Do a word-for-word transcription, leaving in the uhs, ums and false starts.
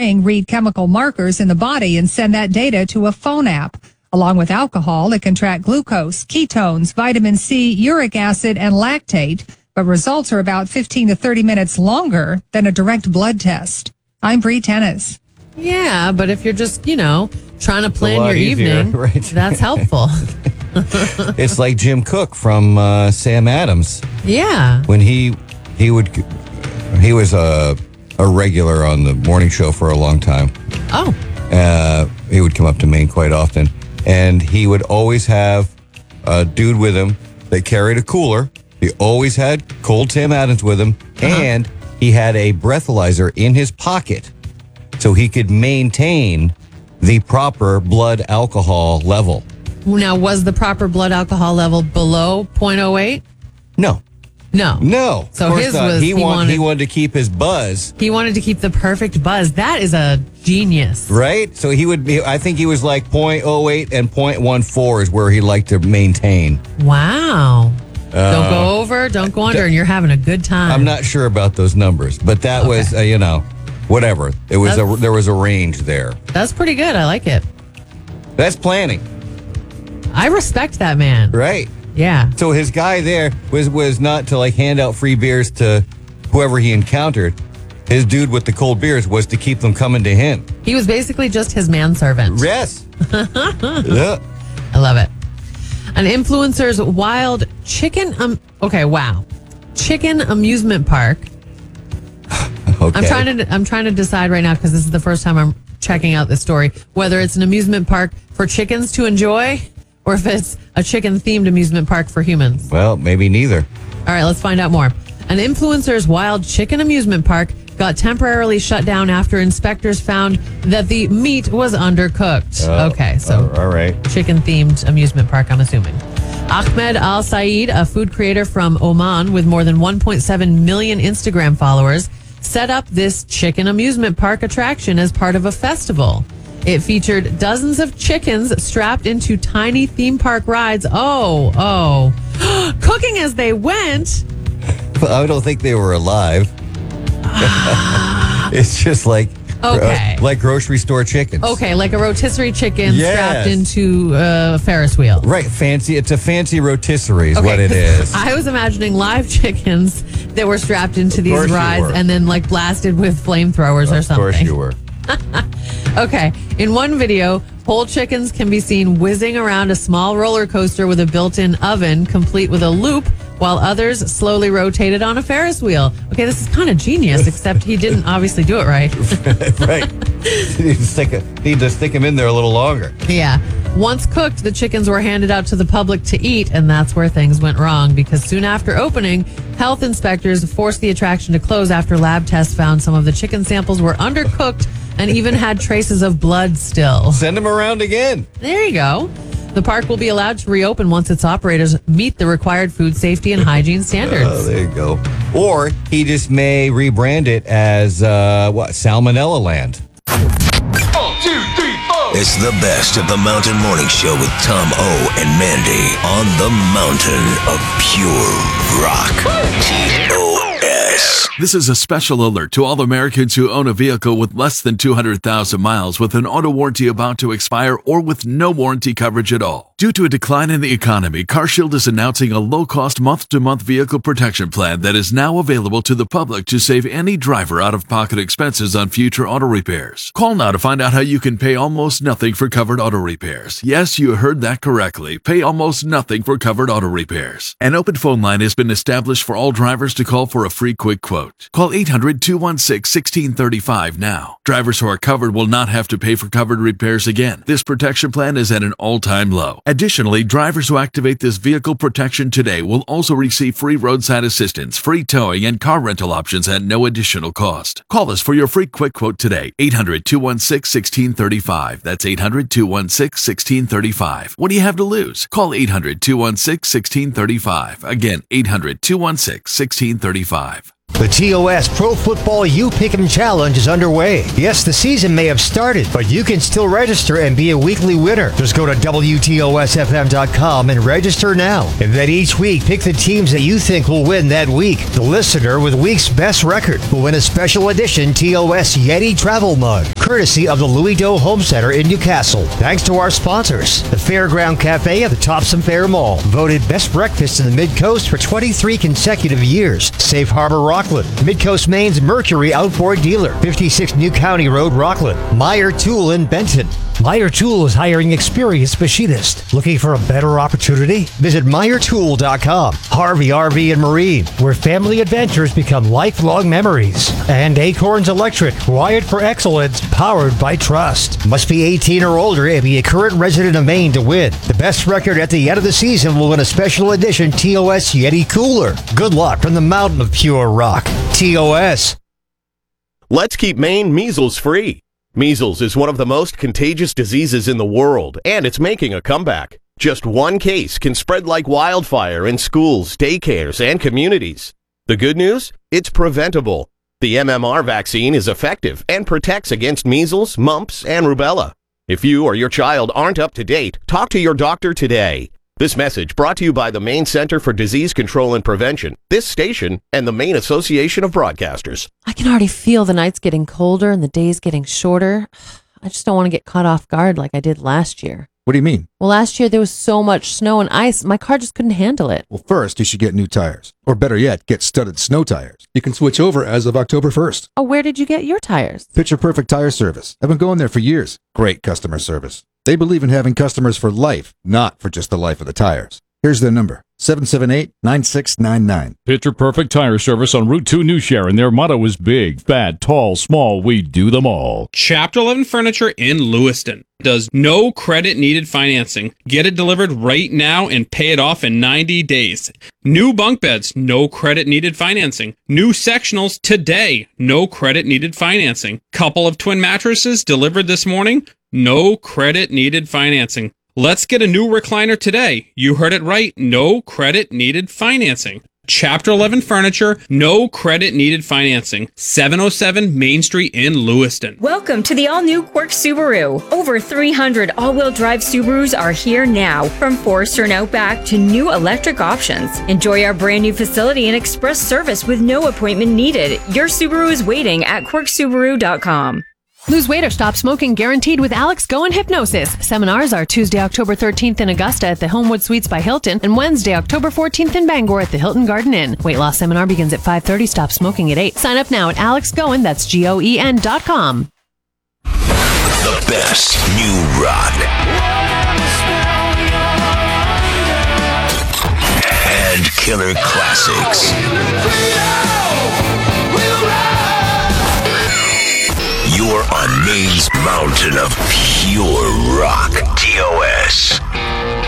brain read chemical markers in the body and send that data to a phone app. Along with alcohol, it can track glucose, ketones, vitamin C, uric acid, and lactate, but results are about fifteen to thirty minutes longer than a direct blood test. I'm Bree Tennis. Yeah, but if you're just, you know, trying to plan your easier, evening, right? That's helpful. It's like Jim Cook from uh, Sam Adams. Yeah. When he he would he was a a regular on the morning show for a long time. Oh. Uh, he would come up to Maine quite often, and he would always have a dude with him that carried a cooler. He always had cold Sam Adams with him, uh-huh. and he had a breathalyzer in his pocket so he could maintain the proper blood alcohol level. Now, was the proper blood alcohol level below zero point zero eight? No. No. No. So his not. was... He, he, want, wanted, he wanted to keep his buzz. He wanted to keep the perfect buzz. That is a genius. Right? So he would be... I think he was like zero point zero eight and zero point one four is where he liked to maintain. Wow. Uh, don't go over, don't go under, and you're having a good time. I'm not sure about those numbers, but that okay. was, uh, you know, whatever. It was a, there was a range there. That's pretty good. I like it. That's planning. I respect that man. Right. Yeah. So his guy there was, was not to like hand out free beers to whoever he encountered. His dude with the cold beers was to keep them coming to him. He was basically just his manservant. Yes. Yeah. I love it. An influencer's wild chicken... Um, okay, wow. Chicken amusement park. Okay. I'm trying to I'm trying to decide right now, because this is the first time I'm checking out this story, whether it's an amusement park for chickens to enjoy or if it's a chicken-themed amusement park for humans. Well, maybe neither. All right, let's find out more. An influencer's wild chicken amusement park got temporarily shut down after inspectors found that the meat was undercooked. Oh, okay, so all right. Chicken-themed amusement park, I'm assuming. Ahmed Al Saeed, a food creator from Oman with more than one point seven million Instagram followers, set up this chicken amusement park attraction as part of a festival. It featured dozens of chickens strapped into tiny theme park rides. Oh, oh. Cooking as they went. I don't think they were alive. It's just like okay. uh, like grocery store chickens. Okay, like a rotisserie chicken yes. strapped into a Ferris wheel. Right, fancy. It's a fancy rotisserie is okay, what it is. I was imagining live chickens that were strapped into of these rides and then like blasted with flamethrowers of or something. Of course you were. Okay, in one video, whole chickens can be seen whizzing around a small roller coaster with a built-in oven, complete with a loop, while others slowly rotated on a Ferris wheel. Okay, this is kind of genius, except he didn't obviously do it right. Right. Need to stick a, need to stick him in there a little longer. Yeah. Once cooked, the chickens were handed out to the public to eat, and that's where things went wrong, because soon after opening, health inspectors forced the attraction to close after lab tests found some of the chicken samples were undercooked and even had traces of blood still. Send them around again. There you go. The park will be allowed to reopen once its operators meet the required food safety and hygiene standards. Oh, there you go. Or he just may rebrand it as, uh, what, Salmonella Land. One, two, three, four. It's the best of the Mountain Morning Show with Tom O and Mandy on the mountain of pure rock. T O S. This is a special alert to all Americans who own a vehicle with less than two hundred thousand miles with an auto warranty about to expire or with no warranty coverage at all. Due to a decline in the economy, CarShield is announcing a low-cost month-to-month vehicle protection plan that is now available to the public to save any driver out-of-pocket expenses on future auto repairs. Call now to find out how you can pay almost nothing for covered auto repairs. Yes, you heard that correctly. Pay almost nothing for covered auto repairs. An open phone line has been established for all drivers to call for a free quick quote. Call eight hundred, two one six, one six three five now. Drivers who are covered will not have to pay for covered repairs again. This protection plan is at an all-time low. Additionally, drivers who activate this vehicle protection today will also receive free roadside assistance, free towing, and car rental options at no additional cost. Call us for your free quick quote today. eight hundred, two one six, one six three five. That's eight hundred, two one six, one six three five. What do you have to lose? Call eight hundred, two one six, one six three five. Again, eight hundred, two one six, one six three five. The T O S Pro Football You Pick'em Challenge is underway. Yes, the season may have started, but you can still register and be a weekly winner. Just go to W T O S F M dot com and register now. And then each week, pick the teams that you think will win that week. The listener with week's best record will win a special edition T O S Yeti travel mug. courtesy of the Louis Doe Home Center in Newcastle. Thanks to our sponsors, the Fairground Cafe at the Topsom Fair Mall, voted best breakfast in the Mid-Coast for twenty-three consecutive years. Safe Harbor Rockland, Mid-Coast Maine's Mercury Outboard Dealer, fifty-six New County Road, Rockland. Meyer Tool in Benton. Meyer Tool is hiring experienced machinists. Looking for a better opportunity? Visit Meyer Tool dot com. Harvey R V and Marine, where family adventures become lifelong memories. And Acorns Electric, wired for excellence, powered by trust. Must be eighteen or older and be a current resident of Maine to win. The best record at the end of the season will win a special edition T O S Yeti cooler. Good luck from the mountain of pure rock. T O S. Let's keep Maine measles free. Measles is one of the most contagious diseases in the world, and it's making a comeback. Just one case can spread like wildfire in schools, daycares, and communities. The good news? It's preventable. The M M R vaccine is effective and protects against measles, mumps, and rubella. If you or your child aren't up to date, talk to your doctor today. This message brought to you by the Maine Center for Disease Control and Prevention, this station, and the Maine Association of Broadcasters. I can already feel the nights getting colder and the days getting shorter. I just don't want to get caught off guard like I did last year. What do you mean? Well, last year there was so much snow and ice, my car just couldn't handle it. Well, first, you should get new tires. Or better yet, get studded snow tires. You can switch over as of October first. Oh, where did you get your tires? Picture Perfect Tire Service. I've been going there for years. Great customer service. They believe in having customers for life, not for just the life of the tires. Here's their number, seven seven eight, nine six nine nine. Picture Perfect Tire Service on Route two New Sharon. Their motto is big, fat, tall, small, we do them all. Chapter eleven Furniture in Lewiston does no credit needed financing. Get it delivered right now and pay it off in ninety days. New bunk beds, no credit needed financing. New sectionals today, no credit needed financing. Couple of twin mattresses delivered this morning, no credit needed financing. Let's get a new recliner today. You heard it right. No credit needed financing. Chapter eleven Furniture, no credit needed financing. seven oh seven Main Street in Lewiston. Welcome to the all-new Quirk Subaru. Over three hundred all-wheel drive Subarus are here now. From Forester and Outback to new electric options. Enjoy our brand new facility and express service with no appointment needed. Your Subaru is waiting at quirk subaru dot com. Lose weight or stop smoking guaranteed with Alex Go and Hypnosis. Seminars are Tuesday, October thirteenth in Augusta at the Homewood Suites by Hilton and Wednesday, October fourteenth in Bangor at the Hilton Garden Inn. Weight loss seminar begins at five thirty. Stop smoking at eight. Sign up now at alex goen, that's G O E N dot com. The best new rock. And killer classics. You're on Maine's mountain of pure